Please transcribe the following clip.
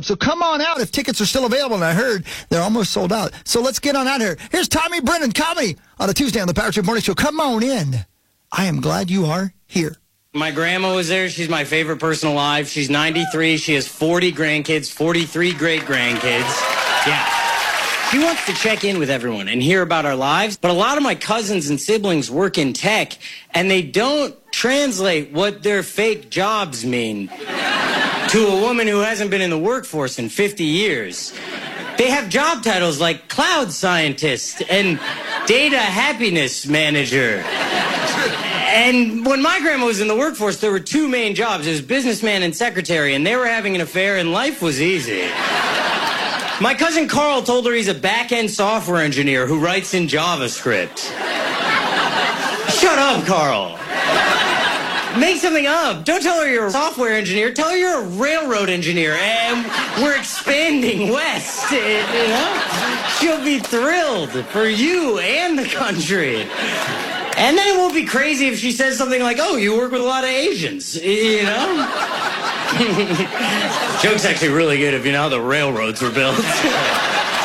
So come on out if tickets are still available. And I heard they're almost sold out. So let's get on out here. Here's Tommy Brennan comedy on a Tuesday on the Power Trip Morning Show. Come on in. I am glad you are here. My grandma was there. She's my favorite person alive. She's 93. She has 40 grandkids, 43 great-grandkids. Yeah. She wants to check in with everyone and hear about our lives, but a lot of my cousins and siblings work in tech, and they don't translate what their fake jobs mean to a woman who hasn't been in the workforce in 50 years. They have job titles like cloud scientist and data happiness manager. And when my grandma was in the workforce, there were two main jobs. It was businessman and secretary, and they were having an affair, and life was easy. My cousin Carl told her he's a back-end software engineer who writes in JavaScript. Shut up, Carl. Make something up. Don't tell her you're a software engineer. Tell her you're a railroad engineer, and we're expanding west, you know? She'll be thrilled for you and the country. And then it won't be crazy if she says something like, oh, you work with a lot of Asians, you know? Joke's actually really good if you know how the railroads were built.